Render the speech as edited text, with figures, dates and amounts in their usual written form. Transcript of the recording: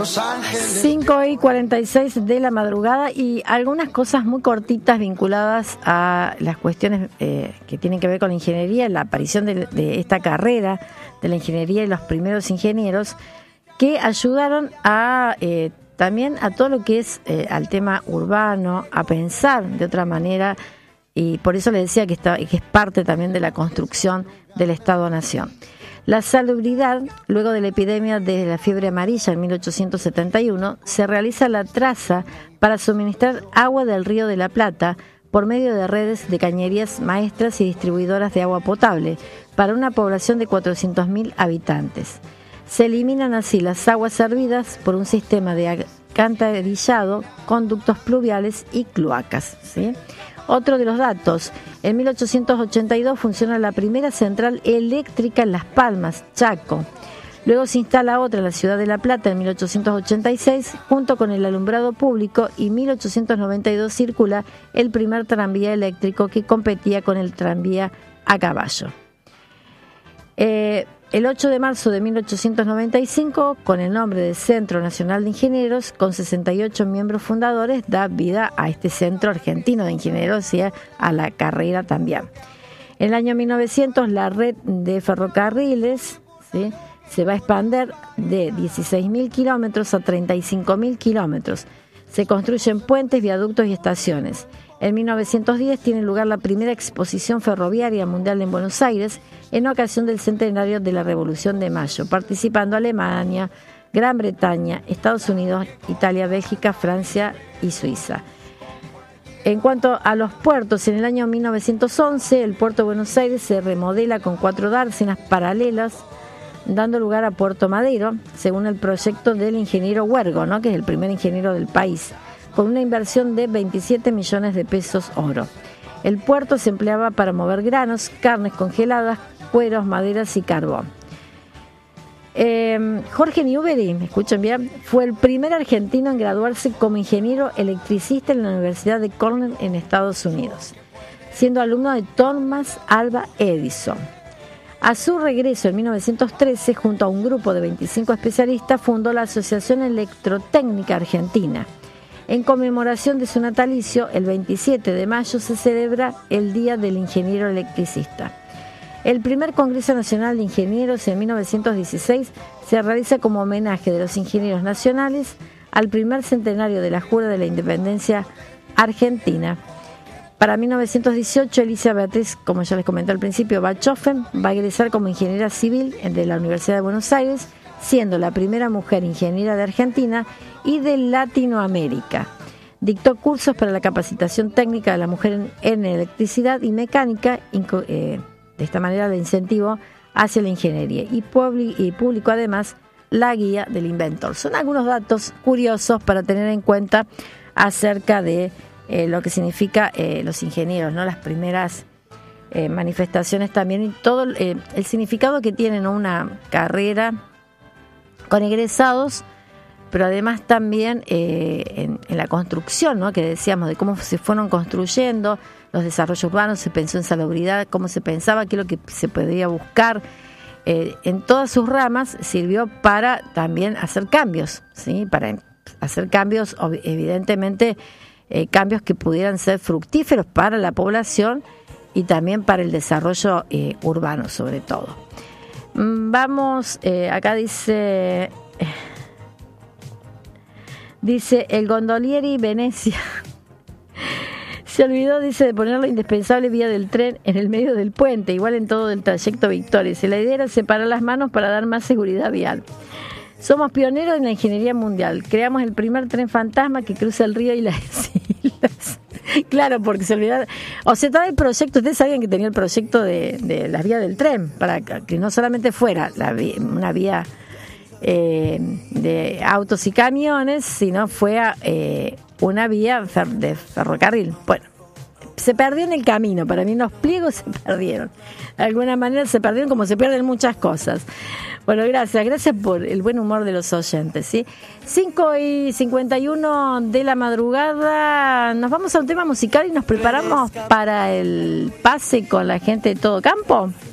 5:46 de la madrugada y algunas cosas muy cortitas vinculadas a las cuestiones que tienen que ver con la ingeniería, la aparición de esta carrera de la ingeniería y los primeros ingenieros que ayudaron a también a todo lo que es al tema urbano, a pensar de otra manera, y por eso le decía que es parte también de la construcción del Estado-Nación. La salubridad, luego de la epidemia de la fiebre amarilla en 1871, se realiza la traza para suministrar agua del Río de la Plata por medio de redes de cañerías maestras y distribuidoras de agua potable para una población de 400.000 habitantes. Se eliminan así las aguas servidas por un sistema de alcantarillado, conductos pluviales y cloacas, ¿sí? Otro de los datos, en 1882 funciona la primera central eléctrica en Las Palmas, Chaco. Luego se instala otra en la ciudad de La Plata en 1886, junto con el alumbrado público, y en 1892 circula el primer tranvía eléctrico que competía con el tranvía a caballo. El 8 de marzo de 1895, con el nombre de Centro Nacional de Ingenieros, con 68 miembros fundadores, da vida a este Centro Argentino de Ingenieros y a la carrera también. En el año 1900, la red de ferrocarriles, ¿sí?, se va a expandir de 16.000 kilómetros a 35.000 kilómetros. Se construyen puentes, viaductos y estaciones. En 1910 tiene lugar la primera exposición ferroviaria mundial en Buenos Aires en ocasión del centenario de la Revolución de Mayo, participando Alemania, Gran Bretaña, Estados Unidos, Italia, Bélgica, Francia y Suiza. En cuanto a los puertos, en el año 1911 el puerto de Buenos Aires se remodela con 4 dársenas paralelas, dando lugar a Puerto Madero, según el proyecto del ingeniero Huergo, ¿no?, que es el primer ingeniero del país, con una inversión de 27 millones de pesos oro. El puerto se empleaba para mover granos, carnes congeladas, cueros, maderas y carbón. Jorge Newbery, ¿me escuchan bien?, fue el primer argentino en graduarse como ingeniero electricista en la Universidad de Cornell en Estados Unidos, siendo alumno de Thomas Alva Edison. A su regreso en 1913, junto a un grupo de 25 especialistas, fundó la Asociación Electrotécnica Argentina. En conmemoración de su natalicio, el 27 de mayo se celebra el Día del Ingeniero Electricista. El primer Congreso Nacional de Ingenieros en 1916 se realiza como homenaje de los ingenieros nacionales al primer centenario de la Jura de la Independencia Argentina. Para 1918, Elisa Beatriz, como ya les comenté al principio, Bachofen va a egresar como ingeniera civil de la Universidad de Buenos Aires, siendo la primera mujer ingeniera de Argentina y de Latinoamérica. Dictó cursos para la capacitación técnica de la mujer en electricidad y mecánica, de esta manera de incentivo hacia la ingeniería, y publicó además la guía del inventor. Son algunos datos curiosos para tener en cuenta acerca de lo que significa los ingenieros, ¿no?, las primeras manifestaciones también, y todo el significado que tienen, ¿no?, una carrera con egresados, pero además también en la construcción, ¿no?, que decíamos de cómo se fueron construyendo los desarrollos urbanos, se pensó en salubridad, cómo se pensaba, qué es lo que se podría buscar. En todas sus ramas sirvió para también hacer cambios, ¿sí?, para hacer cambios, evidentemente, cambios que pudieran ser fructíferos para la población y también para el desarrollo urbano, sobre todo. Vamos, acá dice el Gondolieri Venecia se olvidó, dice, de poner la indispensable vía del tren en el medio del puente, igual en todo el trayecto Victoria. La idea era separar las manos para dar más seguridad vial. Somos pioneros en la ingeniería mundial. Creamos el primer tren fantasma que cruza el río y las islas. Claro, porque se olvidaron. O sea, todo el proyecto, ustedes sabían que tenía el proyecto de la vía del tren, para que no solamente fuera una vía de autos y camiones, sino fuera una vía de ferrocarril. Bueno, se perdió en el camino. Para mí los pliegos se perdieron. De alguna manera se perdieron, como se pierden muchas cosas. Bueno, gracias por el buen humor de los oyentes, ¿sí? 5:51 de la madrugada, nos vamos a un tema musical y nos preparamos para el pase con la gente de Todo Campo.